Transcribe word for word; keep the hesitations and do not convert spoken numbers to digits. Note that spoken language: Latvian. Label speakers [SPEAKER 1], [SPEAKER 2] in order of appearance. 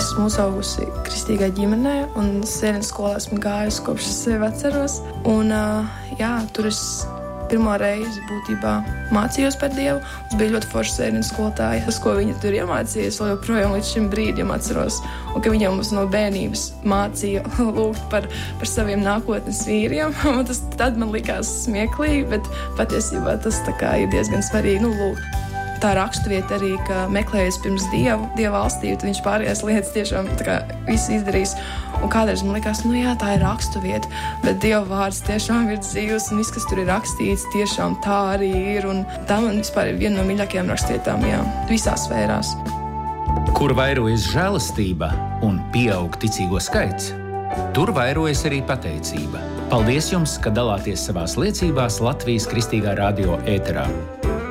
[SPEAKER 1] esmu uzaugusi kristīgā ģimenē un sēnes skolā esmu gājusi kopš es sevi atceros. Un, jā, tur es pirmo reizi būtībā mācījos par Dievu. Es biju ļoti forša sēnes skolotāja. Tas, ko viņa tur iemācījās, vēl joprojām līdz šim brīdim atceros. Un ka viņa mums no bērnības mācīja lūgt par, par saviem nākotnes vīriem. Un tas tad man likās smieklīgi, bet patiesībā tas tā kā ir diezgan svarīgi, nu, lūgt. Tā raksturvieta arī, ka meklējies pirms Dievu, Dieva valstī, tad viņš pārējās lietas tiešām tā kā visu izdarīs. Un kādreiz man likās, nu jā, tā ir raksturvieta, bet Dieva vārds tiešām ir dzīvs un viss, kas tur ir rakstīts, tiešām tā arī ir. Un tā man vispār ir viena no mīļākajām rakstvietām, jā, visās sfērās.
[SPEAKER 2] Kur vairojas žēlastība un pieaug ticīgo skaits, tur vairojas arī pateicība. Paldies jums, ka dalāties savās liecībās Latvijas Kristīgā radio ēterā.